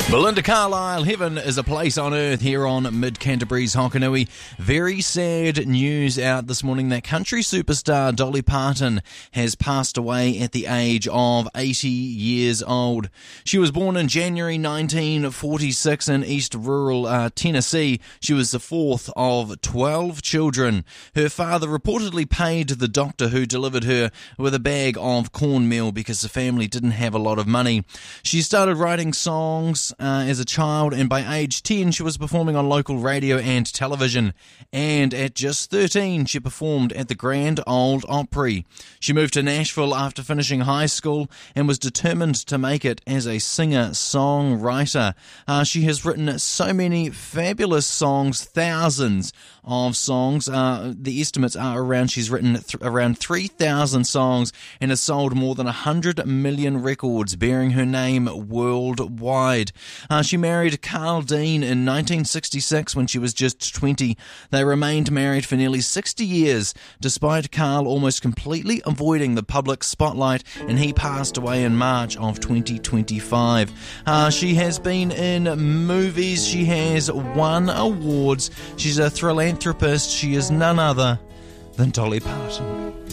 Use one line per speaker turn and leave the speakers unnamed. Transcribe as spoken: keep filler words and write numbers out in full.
Belinda Carlisle, Heaven is a Place on Earth here on Mid-Canterbury's Hokanui. Very sad news out this morning that country superstar Dolly Parton has passed away at the age of eighty years old. She was born in January nineteen forty-six in East Rural uh, Tennessee. She was the fourth of twelve children. Her father reportedly paid the doctor who delivered her with a bag of cornmeal because the family didn't have a lot of money. She started writing songs Uh, as a child, and by age ten she was performing on local radio and television, and at just thirteen she performed at the Grand Ole Opry. She moved to Nashville after finishing high school and was determined to make it as a singer-songwriter. Uh, she has written so many fabulous songs, thousands of songs. Uh, the estimates are around she's written th- around three thousand songs and has sold more than one hundred million records bearing her name worldwide. Uh, she married Carl Dean in nineteen sixty-six when she was just twenty. They remained married for nearly sixty years, despite Carl almost completely avoiding the public spotlight, and he passed away in March of twenty twenty-five. Uh, she has been in movies. She has won awards. She's a philanthropist. She is none other than Dolly Parton.